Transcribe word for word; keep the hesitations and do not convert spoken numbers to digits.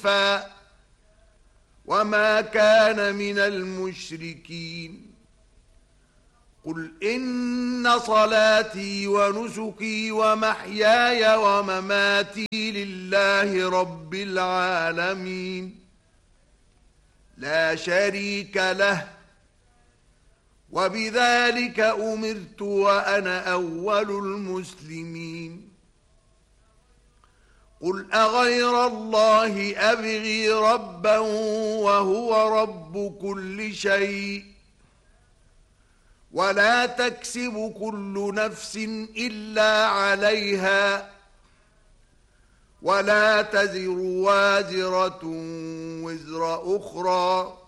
حنيفا وما كان من المشركين. قل إن صلاتي ونسكي ومحياي ومماتي لله رب العالمين لا شريك له وبذلك أمرت وأنا أول المسلمين. قل أغير الله أبغي ربا وهو رب كل شيء ولا تكسب كل نفس إلا عليها ولا تزر وازرة وزر أخرى